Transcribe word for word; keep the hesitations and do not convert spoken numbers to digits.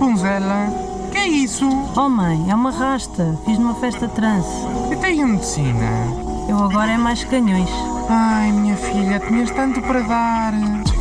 Rapunzela, que é isso? Oh mãe, é uma rasta. Fiz numa festa trance. E tem a medicina? Eu agora é mais canhões. Ai, minha filha, tinhas tanto para dar.